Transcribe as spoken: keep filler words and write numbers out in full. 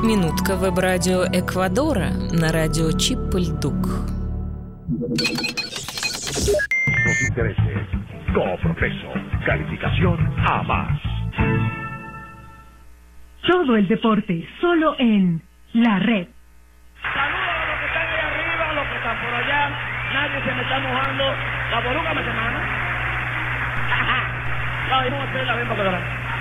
Минутка веб-радио Эквадора на радио Чиппельдук. Los intereses. Coproceso. Calificación A más. Todo el deporte, solo en La Red. Saludos a los que están ahí arriba, a los que están por allá. Nadie se me está mojando. La boruga me semana. Ajá. No, vamos a hacer la misma que